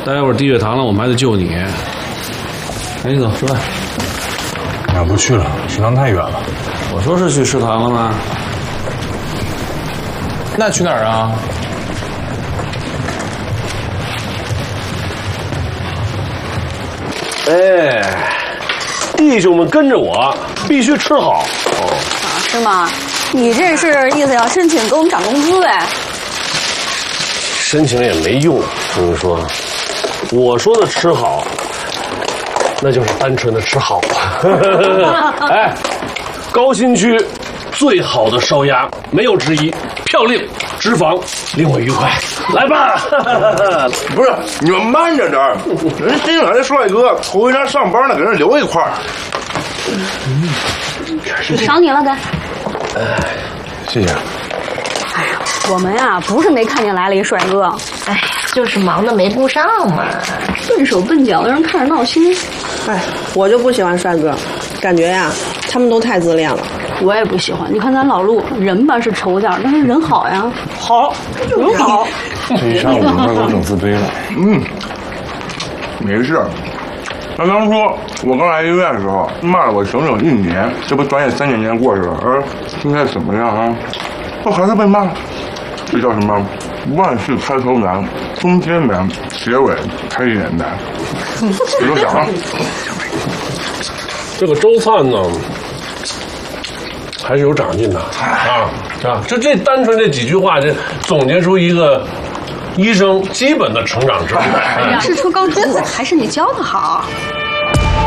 待会儿低血糖了，我们还得救你。赶紧走，吃饭。 我不去了，食堂太远了。 我说是去食堂了吗？ 那去哪儿啊？ 哎，弟兄们跟着我，必须吃好。哦， 是吗？你这是意思要申请给我们涨工资呗？ 申请也没用，我跟你说，我说的吃好，那就是单纯的吃好。哎，高新区最好的烧鸭，没有之一，票令脂肪，令我愉快。来吧！ 不是，你们慢着点儿，人新来的帅哥头一天上班呢，给人留一块儿。 赏你了，该。 谢谢。 哎呀，我们呀不是没看见来了一帅哥， 哎，就是忙得没顾上嘛。 笨手笨脚，让人看着闹心。 哎，我就不喜欢帅哥，感觉呀他们都太自恋了。 我也不喜欢。你看咱老陆，人吧是丑点，但是人好呀，好，人好。 这一上午把我整自卑了。 没事。他刚说，我刚来医院的时候骂了我整整1年，这不转眼3年过去了，而现在怎么样啊？我还是被骂，这叫什么？万事开头难，中间难，结尾开眼难。别多想了。 这个周灿呢，还是有长进的啊！这单纯这几句话，这总结出一个医生基本的成长之路。 是出高知子，还是你教的好？